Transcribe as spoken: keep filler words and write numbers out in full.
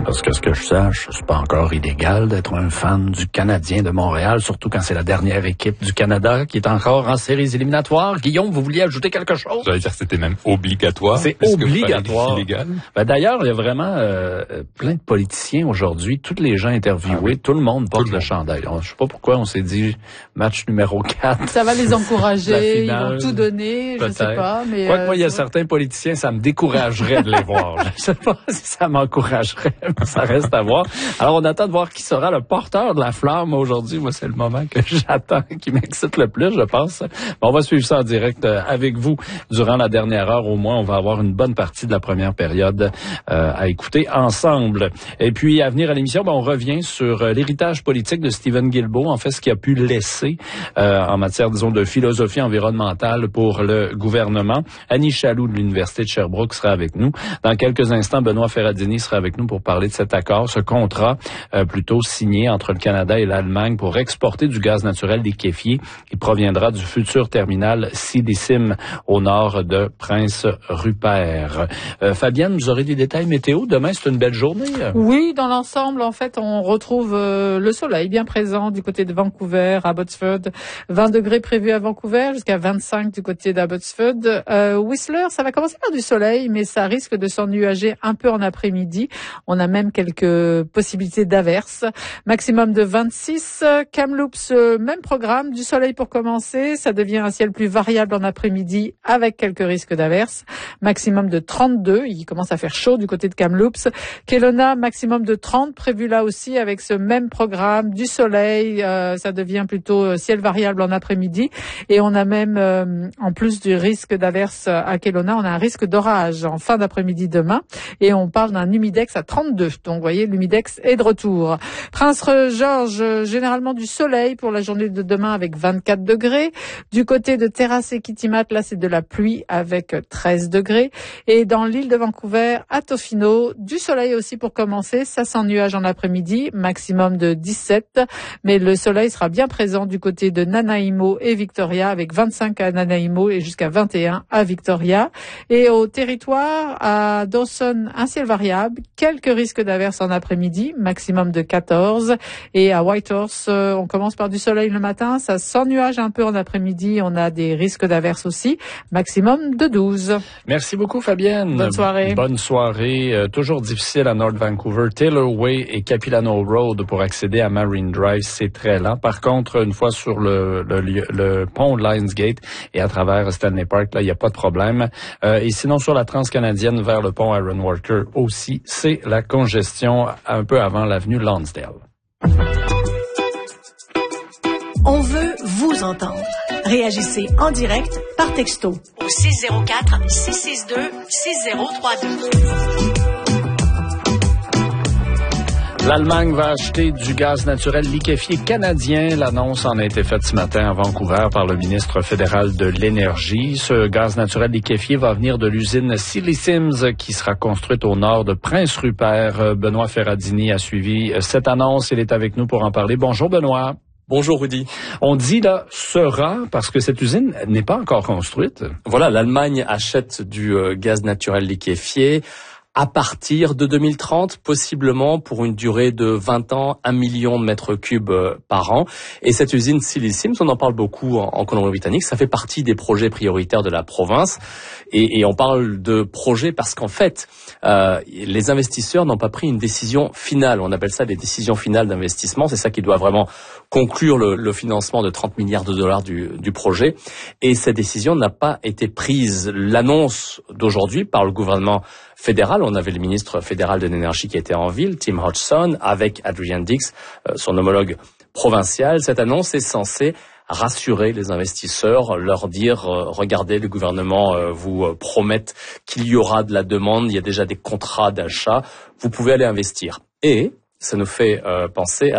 parce que ce que je sache, c'est pas encore illégal d'être un fan du Canadien de Montréal, surtout quand c'est la dernière équipe du Canada qui est encore en séries éliminatoires. Guillaume, vous vouliez ajouter quelque chose? J'allais dire que c'était même obligatoire. C'est obligatoire. Ben, d'ailleurs, il y a vraiment euh, plein de politiciens aujourd'hui, tous les gens interviewés, ah oui. tout le monde porte tout le, le chandail. Je sais pas pourquoi on s'est dit match numéro quatre. Ça va les encourager, ils vont tout donner, je sais pas. Mais Quoi que euh, moi, il y a certains politiciens, ça me découragerait de les voir. Je sais pas si ça m'encouragerait, mais ça reste à voir. Alors, on attend de voir qui sera le porteur de la flamme aujourd'hui. Moi, c'est le moment que j'attends, qui m'excite le plus, je pense. Bon, on va suivre ça en direct avec vous durant la dernière heure. Au moins, on va avoir une bonne partie de la première période euh, à écouter ensemble. Et puis, à venir à l'émission, ben, on revient sur euh, l'héritage politique de Stephen Guilbeault, en fait, ce qu'il a pu laisser euh, en matière, disons, de philosophie environnementale pour le gouvernement. Annie Chaloux de l'Université de Sherbrooke sera avec nous. Dans quelques instants, Benoît Ferradini sera avec nous pour parler de cet accord, ce contrat euh, plutôt signé entre le Canada et l'Allemagne pour exporter du gaz naturel liquéfié qui proviendra du futur terminal Sillicim au nord de Prince-Rupert. Euh, Fabienne, vous aurez des détails météo. Demain, c'est une belle journée. Oui, dans l'ensemble, en fait, on retrouve euh, le soleil bien présent du côté de Vancouver, Abbotsford. vingt degrés prévus à Vancouver, jusqu'à vingt-cinq du côté d'Abbotsford. Euh, Whistler, ça va commencer par du soleil, mais ça risque de s'ennuager un peu en après-midi. On a même quelques possibilités d'averses. Maximum de vingt-six. Kamloops, même programme, du soleil pour commencer. Ça devient un ciel plus variable en après-midi avec quelques risques d'averses. Maximum de trente-deux. Il commence à faire chaud du côté de Kamloops. Kelowna, maximum de trente prévu là aussi avec ce même programme, du soleil. Euh, ça devient plutôt ciel variable en après-midi. Et on a même, euh, en plus du risque d'averses à Kelowna, on a un risque d'orage en fin d'après-midi demain. Et on parle d'un humidex à trente-deux. Donc, vous voyez, l'humidex est de retour. Prince George, généralement du soleil pour la journée de demain avec vingt-quatre degrés. Du côté de Terrasse et Kitimat, là, c'est de la pluie avec treize degrés. Et dans l'île de Vancouver, à Tofino, du soleil aussi pour commencer. Ça s'ennuage en après-midi, maximum de dix-sept. Mais le soleil sera bien présent du côté de Nanaimo et Victoria avec vingt-cinq à Nanaimo et jusqu'à vingt et un à Victoria. Et au territoire, à Dawson, un ciel variable, quelques risques d'averses en après-midi, maximum de quatorze. Et à Whitehorse, euh, on commence par du soleil le matin, ça s'ennuage un peu en après-midi, on a des risques d'averses aussi, maximum de douze. Merci beaucoup Fabienne. Bonne soirée. Bonne soirée. Euh, toujours difficile à North Vancouver. Taylor Way et Capilano Road pour accéder à Marine Drive, c'est très lent. Par contre, une fois sur le, le, le pont de Lions Gate et à travers Stanley Park, là, il n'y a pas de problème. Euh, et sinon, sur la transcanadienne vers le pont Aaron Walker aussi, c'est la congestion un peu avant l'avenue Lonsdale. On veut vous entendre. Réagissez en direct par texto au six zéro quatre, six six deux, six zéro trois deux. L'Allemagne va acheter du gaz naturel liquéfié canadien. L'annonce en a été faite ce matin à Vancouver par le ministre fédéral de l'Énergie. Ce gaz naturel liquéfié va venir de l'usine Silicims qui sera construite au nord de Prince-Rupert. Benoît Ferradini a suivi cette annonce. Il est avec nous pour en parler. Bonjour Benoît. Bonjour Rudy. On dit là sera parce que cette usine n'est pas encore construite. Voilà, l'Allemagne achète du euh, gaz naturel liquéfié à partir de deux mille trente, possiblement pour une durée de vingt ans, un million de mètres cubes par an. Et cette usine Silicims, on en parle beaucoup en, en Colombie-Britannique, ça fait partie des projets prioritaires de la province. Et, et on parle de projet parce qu'en fait, euh, les investisseurs n'ont pas pris une décision finale. On appelle ça des décisions finales d'investissement. C'est ça qui doit vraiment conclure le, le financement de trente milliards de dollars du, du projet. Et cette décision n'a pas été prise. L'annonce d'aujourd'hui par le gouvernement fédéral, on avait le ministre fédéral de l'énergie qui était en ville, Tim Hodgson, avec Adrian Dix, euh, son homologue provincial. Cette annonce est censée rassurer les investisseurs, leur dire euh, regardez, le gouvernement euh, vous euh, promet qu'il y aura de la demande, il y a déjà des contrats d'achat, vous pouvez aller investir. Et ça nous fait euh, penser à